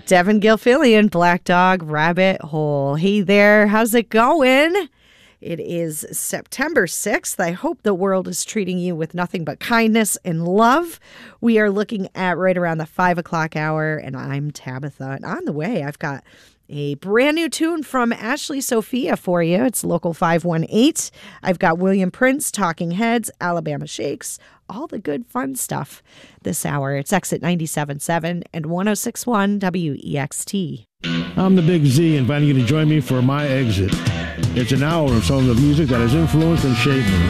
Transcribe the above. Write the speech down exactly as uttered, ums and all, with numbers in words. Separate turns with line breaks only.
Devin Gilfillian, Black Dog Rabbit Hole. Hey there, how's it going? It is September sixth. I hope the world is treating you with nothing but kindness and love. We are looking at right around the five o'clock hour, and I'm Tabitha. And on the way, I've got a brand new tune from Ashley Sophia for you. It's Local five one eight. I've got William Prince, Talking Heads, Alabama Shakes, all the good fun stuff this hour. It's Exit ninety-seven point seven and one oh six point one W E X T.
I'm the Big Z, inviting you to join me for My Exit. It's an hour of songs of music that has influenced and shaped me.